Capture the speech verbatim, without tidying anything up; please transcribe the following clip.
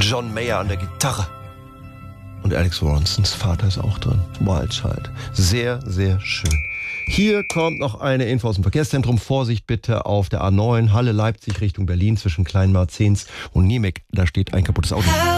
John Mayer an der Gitarre. Und Alex Ronsons Vater ist auch drin. Wild Child. Sehr, sehr schön. Hier kommt noch eine Info aus dem Verkehrszentrum. Vorsicht bitte auf der A neun, Halle Leipzig Richtung Berlin zwischen Kleinmarzens und Niemek. Da steht ein kaputtes Auto.